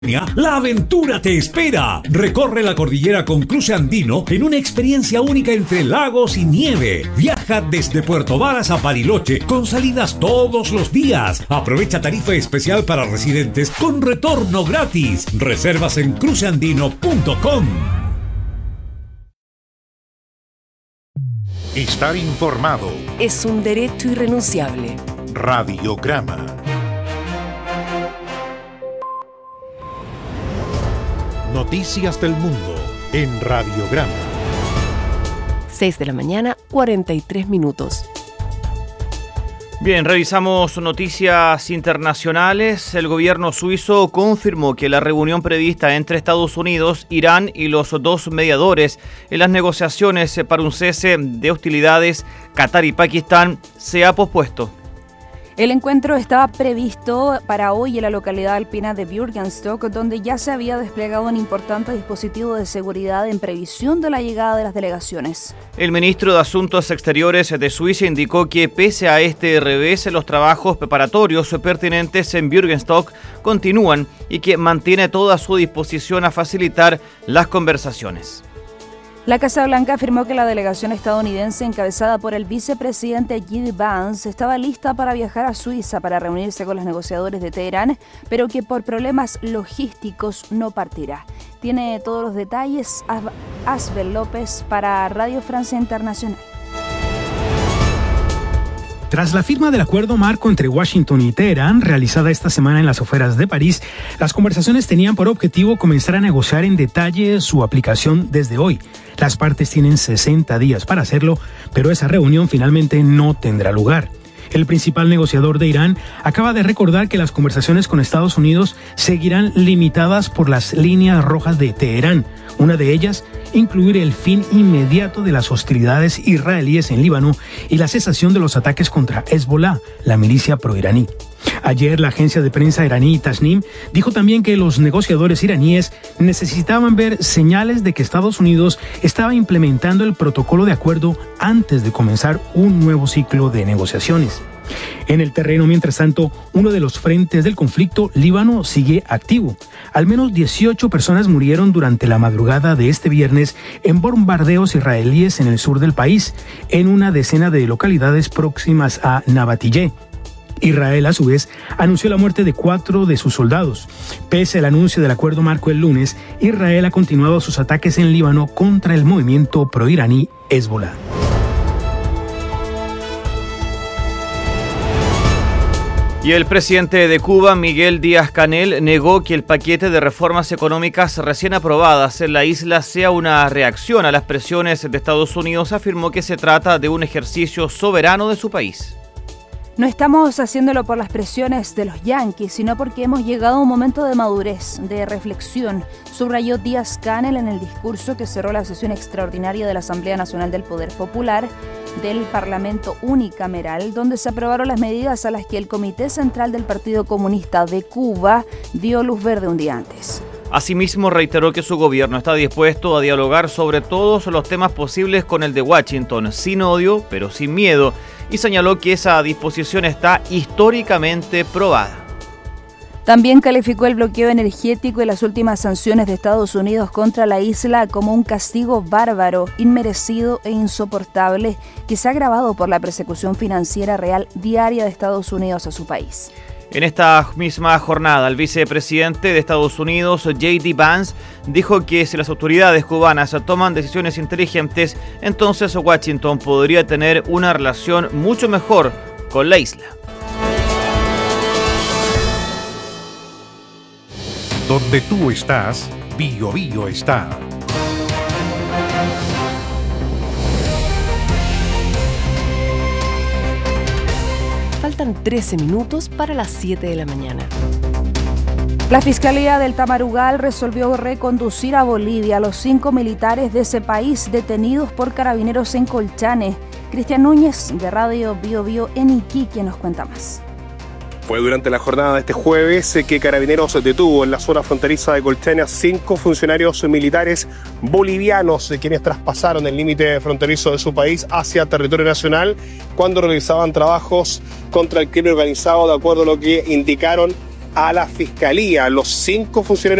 La aventura te espera. Recorre la cordillera con cruce andino en una experiencia única entre lagos y nieve. Viaja desde Puerto Varas a Bariloche con salidas todos los días. Aprovecha tarifa especial para residentes con retorno gratis. Reservas en cruceandino.com. Estar informado es un derecho irrenunciable. Radiograma. Noticias del mundo en Radiograma. 6 de la mañana, 43 minutos. Bien, revisamos noticias internacionales. El gobierno suizo confirmó que la reunión prevista entre Estados Unidos, Irán y los dos mediadores en las negociaciones para un cese de hostilidades, Qatar y Pakistán, se ha pospuesto. El encuentro estaba previsto para hoy en la localidad alpina de Bürgenstock, donde ya se había desplegado un importante dispositivo de seguridad en previsión de la llegada de las delegaciones. El ministro de Asuntos Exteriores de Suiza indicó que pese a este revés, los trabajos preparatorios pertinentes en Bürgenstock continúan y que mantiene toda su disposición a facilitar las conversaciones. La Casa Blanca afirmó que la delegación estadounidense encabezada por el vicepresidente J.D. Vance estaba lista para viajar a Suiza para reunirse con los negociadores de Teherán, pero que por problemas logísticos no partirá. Tiene todos los detalles Asbel López para Radio Francia Internacional. Tras la firma del acuerdo marco entre Washington y Teherán, realizada esta semana en las afueras de París, las conversaciones tenían por objetivo comenzar a negociar en detalle su aplicación desde hoy. Las partes tienen 60 días para hacerlo, pero esa reunión finalmente no tendrá lugar. El principal negociador de Irán acaba de recordar que las conversaciones con Estados Unidos seguirán limitadas por las líneas rojas de Teherán. Una de ellas, incluir el fin inmediato de las hostilidades israelíes en Líbano y la cesación de los ataques contra Hezbollah, la milicia proiraní. Ayer, la agencia de prensa iraní Tasnim dijo también que los negociadores iraníes necesitaban ver señales de que Estados Unidos estaba implementando el protocolo de acuerdo antes de comenzar un nuevo ciclo de negociaciones. En el terreno, mientras tanto, uno de los frentes del conflicto, Líbano, sigue activo. Al menos 18 personas murieron durante la madrugada de este viernes en bombardeos israelíes en el sur del país, en una decena de localidades próximas a Nabatiyeh. Israel, a su vez, anunció la muerte de 4 de sus soldados. Pese al anuncio del acuerdo marco el lunes, Israel ha continuado sus ataques en Líbano contra el movimiento proiraní Hezbollah. Y el presidente de Cuba, Miguel Díaz-Canel, negó que el paquete de reformas económicas recién aprobadas en la isla sea una reacción a las presiones de Estados Unidos. Afirmó que se trata de un ejercicio soberano de su país. No estamos haciéndolo por las presiones de los yanquis, sino porque hemos llegado a un momento de madurez, de reflexión, subrayó Díaz-Canel en el discurso que cerró la sesión extraordinaria de la Asamblea Nacional del Poder Popular del Parlamento Unicameral, donde se aprobaron las medidas a las que el Comité Central del Partido Comunista de Cuba dio luz verde un día antes. Asimismo, reiteró que su gobierno está dispuesto a dialogar sobre todos los temas posibles con el de Washington, sin odio, pero sin miedo, y señaló que esa disposición está históricamente probada. También calificó el bloqueo energético y las últimas sanciones de Estados Unidos contra la isla como un castigo bárbaro, inmerecido e insoportable que se ha agravado por la persecución financiera real diaria de Estados Unidos a su país. En esta misma jornada, el vicepresidente de Estados Unidos, J.D. Vance, dijo que si las autoridades cubanas toman decisiones inteligentes, entonces Washington podría tener una relación mucho mejor con la isla. Donde tú estás, Bío Bío está. Faltan 13 minutos para las 7 de la mañana. La Fiscalía del Tamarugal resolvió reconducir a Bolivia a los 5 militares de ese país detenidos por carabineros en Colchane. Cristian Núñez, de Radio Bío Bío en Iquique, nos cuenta más. Fue durante la jornada de este jueves que Carabineros detuvo en la zona fronteriza de Colchane a 5 funcionarios militares bolivianos, quienes traspasaron el límite fronterizo de su país hacia territorio nacional cuando realizaban trabajos contra el crimen organizado, de acuerdo a lo que indicaron a la Fiscalía. Los 5 funcionarios